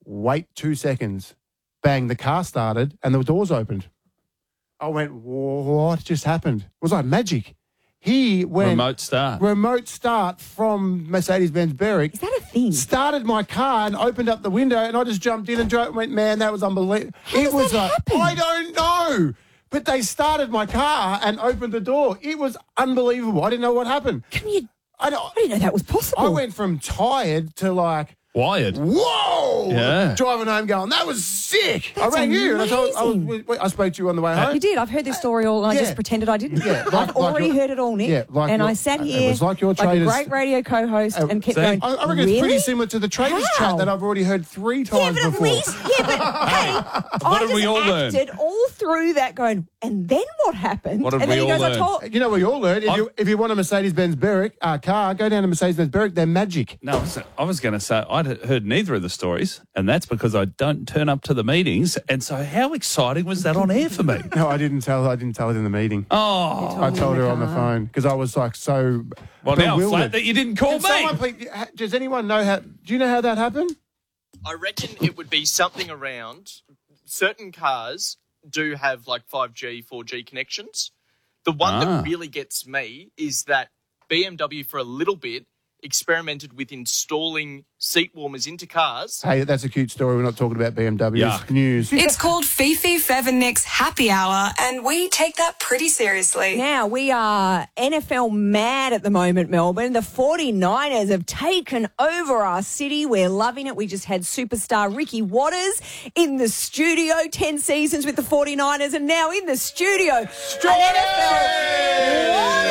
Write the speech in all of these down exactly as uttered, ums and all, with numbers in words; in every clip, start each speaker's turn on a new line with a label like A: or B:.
A: wait two seconds. Bang, the car started and the doors opened. I went, what just happened? It was like magic. He went...
B: Remote start.
A: Remote start from Mercedes-Benz Berwick.
C: Is that a thing?
A: Started my car and opened up the window and I just jumped in and drove and went, man, that was unbelievable.
C: How
A: it
C: does
A: was
C: that
A: like,
C: happen?
A: I don't know. But they started my car and opened the door. It was unbelievable. I didn't know what happened.
C: Can you...
A: I, don't,
C: I didn't know that was possible.
A: I went from tired to like...
B: Wired.
A: Whoa!
B: Yeah.
A: Driving home going, that was sick.
C: That's
A: I rang you and I told I,
C: amazing.
A: was, wait, I spoke to you on the way home.
C: You did. I've heard this story all and I
A: Yeah.
C: just pretended I didn't.
A: Yeah, like-
C: I've already
A: like your-
C: heard it all, Nick.
A: Yeah, like
C: and
A: your-
C: I sat
A: it
C: here
A: was like your
C: a
A: traders-
C: great radio co-host
A: Uh,
C: and kept
B: see?
C: going,
A: I, I reckon
C: really?
A: it's pretty similar to the traders
C: How?
A: chat that I've already heard three
C: Yeah,
A: times
C: but at
A: before.
C: least, yeah, but hey,
B: What
C: I
B: did
C: just
B: we all learn?
C: acted all through that going, and then what happened?
B: What did
C: and
B: we
C: then he
B: all
C: goes, I
B: learn?
C: told,
A: You know what you all learned? If
B: I'm-
A: you, if you want a Mercedes-Benz Berwick uh, car, go down to Mercedes-Benz Berwick. They're magic.
B: No, so I was going to say I'd heard neither of the stories, and that's because I don't turn up to the meetings. And so, how exciting was that on air for me?
A: No, I didn't tell. I didn't tell it in the meeting.
B: Oh,
A: I told her on the phone because I was like so.
B: well, now I'm
A: bewildered.
B: flat that you didn't call
A: Can
B: me.
A: someone please, ha- does anyone know how? Do you know how that happened?
D: I reckon it would be something around certain cars do have like five G, four G connections. The one
B: Ah.
D: that really gets me is that B M W for a little bit experimented with installing seat warmers into cars.
A: Hey, that's a cute story. We're not talking about B M W.
B: Yeah.
A: It's news.
E: It's called Fifi, Fev and Nick's Happy Hour, and we take that pretty seriously.
C: now we are N F L mad at the moment, Melbourne. The forty-niners have taken over our city. We're loving it. We just had superstar Ricky Waters in the studio, ten seasons with the forty-niners, and now in the studio, an N F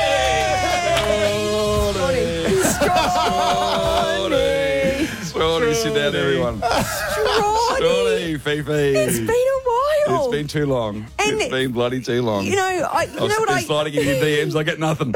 C: L
F: Strawny, sit down, everyone.
C: Strawny.
F: Strawny, Fifi.
C: It's been a while.
F: It's been too long.
C: And-
F: it's been bloody too long.
C: You know, I, you know
F: I've
C: what
F: been
C: I...
F: sliding in your D Ms. I get nothing.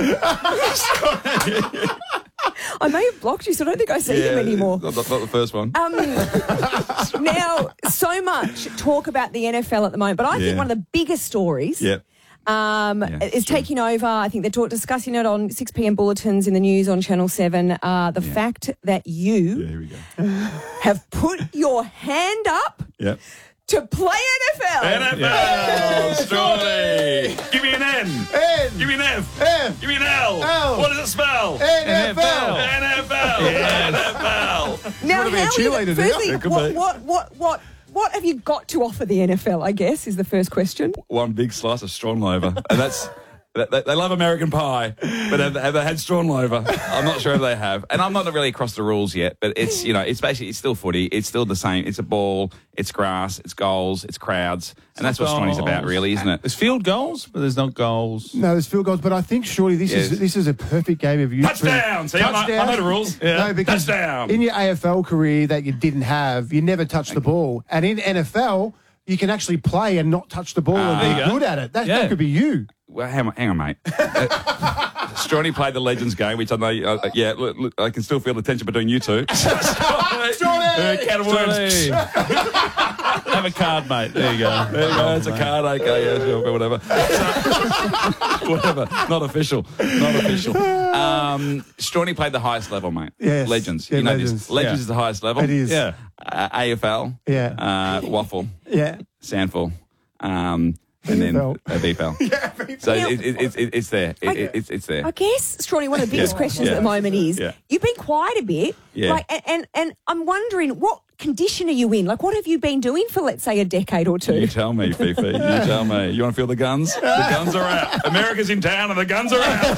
C: I may have blocked you, so I don't think I see them anymore.
F: Not, not, not the first one.
C: Um, now, so much talk about the N F L at the moment, but I
F: Yeah.
C: think one of the biggest stories
F: yeah.
C: um,
F: Yeah,
C: is
F: true.
C: taking over. I think they're talk, discussing it on six p.m. bulletins in the news on Channel seven. Uh, the
F: Yeah.
C: fact that you
F: Yeah, here we go.
C: have put your hand up
F: Yeah.
C: to play N F L.
B: N F L, Strawny. Give me an N.
A: N.
B: Give me an F.
A: F.
B: Give me an L.
A: L.
B: What does it spell?
A: N F L.
B: N F L. N F L.
C: Now,
A: wanna be a
C: how are you-
A: cheerleader, do you?
C: firstly,
F: It could
C: what,
F: be.
C: what, what, what, what have you got to offer the N F L, I guess, is the first question.
F: One big slice of Stronglover. And that's... They, they love American pie, but have, have they had Stronglover? I'm not sure if they have. And I'm not really across the rules yet, but it's, you know, it's basically, it's still footy. It's still the same. It's a ball, it's grass, it's goals, it's crowds. And that's what Strawny's about, really, isn't it?
B: There's field goals, but there's not goals.
A: No, there's field goals, but I think surely this
F: Yes.
A: is this is a perfect game of you.
B: Touchdown! See, I know- I know the rules. Yeah.
A: No, because
B: Touchdown!
A: in your A F L career that you didn't have, you never touched the ball, and in N F L you can actually play and not touch the ball
B: there
A: and
B: you
A: be
B: go.
A: good at it. That,
B: Yeah.
A: that could be you.
F: Well, hang on, hang on mate. Uh, Strawny played the Legends game, which I know, uh, yeah, look, look, I can still feel the tension between you two.
A: Strawny!
F: Uh, can of worms.
B: Strawny. Have a card, mate. There you go.
F: There you go, it's a card, okay, yeah, sure, whatever. whatever, not official, not official. Um, Strawny played the highest level, mate.
A: Yes.
F: Legends.
A: Yeah,
F: you know
A: Legends.
F: this. Legends
B: Yeah.
F: is the highest level.
A: It is.
B: Yeah.
F: Uh, A F L.
A: Yeah.
F: Uh, Waffle.
A: Yeah.
F: Sandful. Um, and then
A: V F L.
F: uh, V F L. So it, it, it, it, it's there. It, it, it's, it's there.
C: I guess, Strawny, one of the biggest
F: Yeah.
C: questions
F: Yeah.
C: at the moment is
F: Yeah.
C: you've been quiet a bit.
F: Yeah.
C: Like, and, and, and I'm wondering, what condition are you in? Like, what have you been doing for, let's say, a decade or two?
F: You tell me, Fifi. You tell me. You want to feel the guns? The guns are out. America's in town and the guns are out.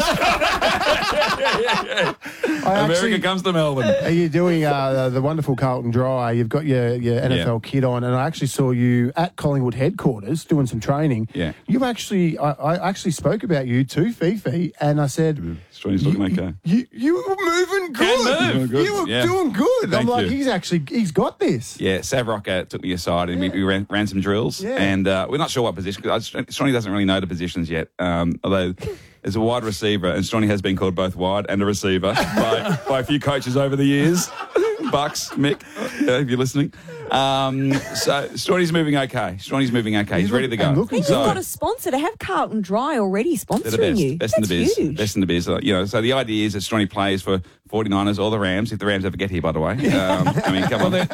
A: I
F: America
A: actually,
F: comes to Melbourne.
A: are you doing uh, the wonderful Carlton Dry? You've got your, your N F L
F: Yeah.
A: kit on, and I actually saw you at Collingwood headquarters doing some training.
F: Yeah.
A: You've actually, I, I actually spoke about you to Fifi, and I said,
F: Strawny's looking
A: you,
F: okay.
A: You, you were moving good.
F: move. Doing good.
A: You were
F: Yeah.
A: doing good.
F: Thank
A: I'm like,
F: you.
A: he's actually, he's got this.
F: Yeah, Sav Rock uh, took me aside and we, we ran, ran some drills.
A: Yeah.
F: And uh, we're not sure what position, because Strawny doesn't really know the positions yet. Um, although there's a wide receiver, and Strawny has been called both wide and a receiver by, by a few coaches over the years. Bucks, Mick, uh, if you're listening. Um, so Strawny's moving okay. Strawny's moving okay. He's ready to go.
A: And looking
C: And
A: so-
C: you've got a sponsor to have Carlton Dry already
F: They're the
C: sponsoring
F: best,
C: you.
F: best in the
C: That's
F: biz,
C: huge.
F: best in the biz. Uh, You know, so the idea is that Strawny plays for forty-niners or the Rams, if the Rams ever get here, by the way. Um, I mean, come on.